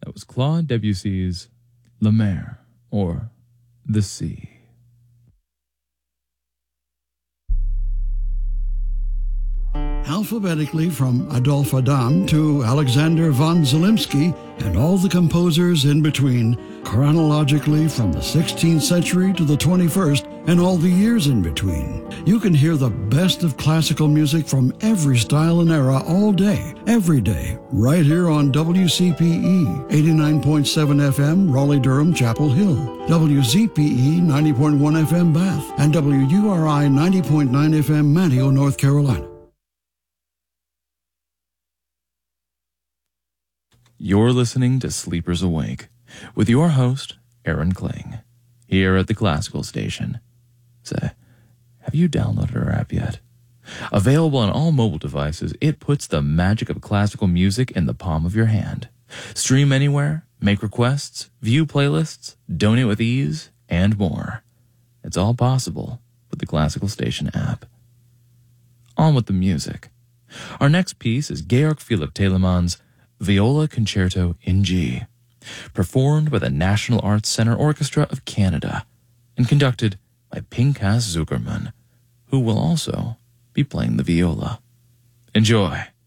That was Claude Debussy's La Mer, or The Sea. Alphabetically from Adolphe Adam to Alexander von Zelensky and all the composers in between, chronologically from the 16th century to the 21st and all the years in between. You can hear the best of classical music from every style and era all day, every day, right here on WCPE 89.7 FM, Raleigh-Durham, Chapel Hill, WZPE 90.1 FM, Bath, and WURI 90.9 FM, Manteo, North Carolina. You're listening to Sleepers Awake with your host, Aaron Kling, here at the Classical Station. Say, have you downloaded our app yet? Available on all mobile devices, it puts the magic of classical music in the palm of your hand. Stream anywhere, make requests, view playlists, donate with ease, and more. It's all possible with the Classical Station app. On with the music. Our next piece is Georg Philipp Telemann's Viola Concerto in G, performed by the National Arts Centre Orchestra of Canada and conducted by Pinchas Zuckerman, who will also be playing the viola. Enjoy.